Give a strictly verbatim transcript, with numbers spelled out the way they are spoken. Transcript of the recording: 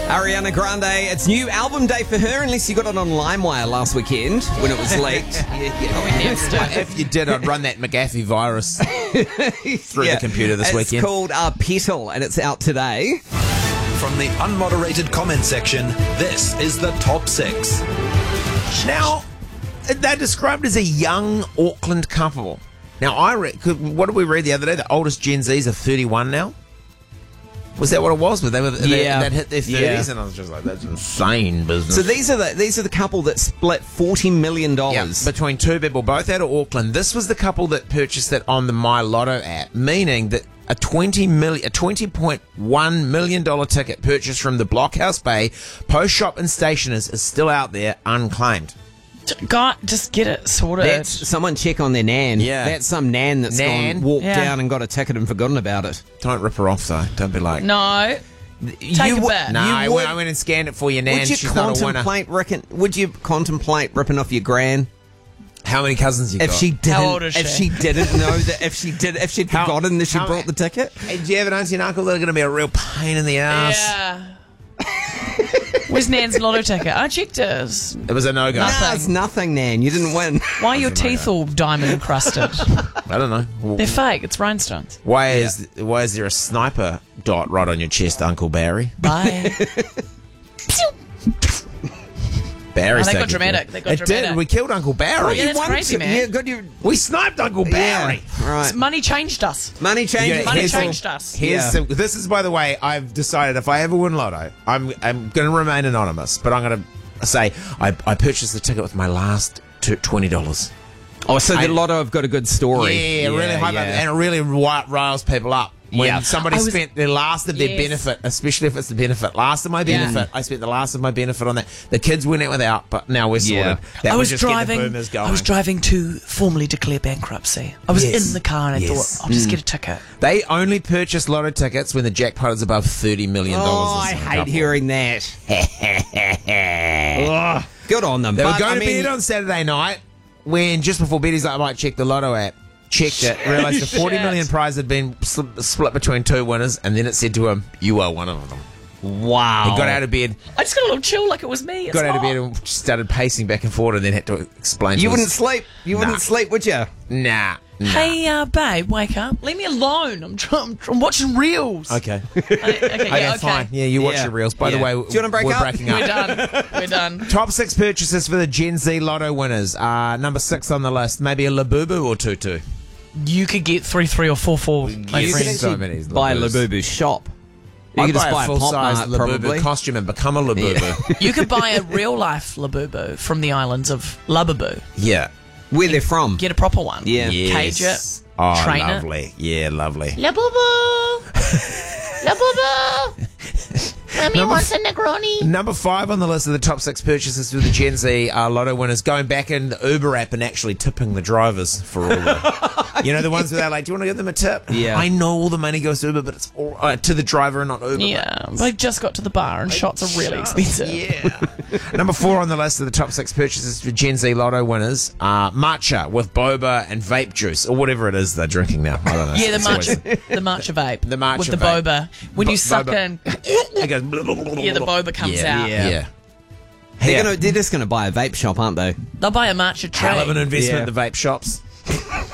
Ariana Grande, it's new album day for her, unless you got it on LimeWire last weekend when it was leaked. yeah, yeah. If you did, I'd run that McAfee virus through Yeah. the computer this it's weekend. It's called uh, Petal, and it's out today. From the unmoderated comment section, this is the top six. Now, they're described as a young Auckland couple. Now, I re- could, what did we read the other day? The oldest Gen Zs are thirty-one now. Was that what it was? They were they, Yeah. they'd hit their thirties, Yeah. and I was just like, "That's insane business." So these are the these are the couple that split forty million Yeah, dollars. between two people, both out of Auckland. This was the couple that purchased it on the My Lotto app, meaning that a twenty million, a twenty point one million dollar ticket purchased from the Blockhouse Bay Post Shop and Stationers is still out there unclaimed. God, just get it sorted. That's someone check on their nan. Yeah. That's some nan that's Nan? gone, walked Yeah. down and got a ticket and forgotten about it. Don't rip her off, though. Don't be like, no. You Take it would- back. no, you I, would- went, I went and scanned it for you, Nan. Would you She's not a winner. contemplate ripping? Would you contemplate ripping off your gran How many cousins you if got? she didn't? How old is if she? she didn't know that, if she did, if she'd How- forgotten that she how- brought the ticket. Hey, do you have an auntie and uncle that are going to be a real pain in the ass? Yeah. Where's Nan's lotto ticket? I checked it. It was a no-go. Nothing. No, it's nothing, Nan. You didn't win. Why are your teeth all diamond encrusted? I don't know. Well, They're fake. It's rhinestones. Why is why is there a sniper dot right on your chest, Uncle Barry? Bye. Barry. Oh, they got dramatic. They got it dramatic. did. We killed Uncle Barry. Yeah, that's won crazy, to- man. Yeah, good. You, We sniped Uncle Barry. yeah, right. Money changed us. Money changes. Yeah, Money here's- changed us. Here's Yeah. some, this is, by the way, I've decided if I ever win Lotto, I'm I'm going to remain anonymous, but I'm going to say I, I purchased the ticket with my last two, twenty dollars. Oh, so I- the Lotto have got a good story. Yeah, really high, yeah. and it really ri- riles people up. When Yeah. somebody I was- spent the last of their Yes. benefit, especially if it's the benefit, last of my Yeah. benefit, I spent the last of my benefit on that. The kids went out without, but now we're sorted. Yeah. That I would was just get the driving. boomers going. I was driving to formally declare bankruptcy. I was Yes. in the car and I Yes. thought, I'll just get a ticket. They only purchase Lotto tickets when the jackpot is above thirty million dollars. Oh, I hate hearing that. Ugh, good on them. They but, were going I to mean, bed on Saturday night when just before bed he's like, I might check the Lotto app. Checked it, realised the forty million Shit. prize had been sl- split between two winners, and then it said to him, "You are one of them." Wow. He got out of bed, I just got a little chill like it was me. It's got out of not. bed, and started pacing back and forth, and then had to explain. You to wouldn't us, sleep. You wouldn't Nah. sleep, would you? Nah. nah. Hey, uh, babe, wake up. Leave me alone. I'm, tr- I'm, tr- I'm watching reels. Okay. okay, okay, Okay, yeah, okay. fine. Yeah, you watch Yeah. your reels. By the Yeah. way, Do you wanna break we're up? breaking We're up. done. We're done. Top six purchases for the Gen Z Lotto winners. Uh, number six on the list. Maybe a Labubu or Tutu. You could get three, three, or four, four. My You You could could friends. so actually many buy a Labubus. Labubu shop. You I'd could just buy buy a a full-size Pop Mart, probably. Labubu costume and become a Labubu. You could buy a real life Labubu from the islands of Labubu. Yeah. Where they're from. Get a proper one. Yeah. Cage it. Oh, train it. lovely. Yeah, lovely. Labubu! Labubu! Mommy Number wants a Negroni. Number five on the list of the top six purchases for the Gen Z uh, Lotto winners, going back in the Uber app and actually tipping the drivers for all the, you know, the ones where they're like, do you want to give them a tip? Yeah. I know all the money goes to Uber, but it's all uh, to the driver and not Uber. Yeah. They just got to the bar and shots are really expensive. Yeah. Number four on the list of the top six purchases for Gen Z Lotto winners, uh, matcha with boba and vape juice, or whatever it is they're drinking now. I don't know. Yeah, the It's always- matcha, the matcha vape. The matcha with the vape. boba. When Bo- you suck boba. in, It goes yeah, the boba comes yeah, out. Yeah. Yeah. yeah. They're, gonna, they're just going to buy a vape shop, aren't they? They'll buy a matcha tray. Hell of an investment, Yeah. the vape shops.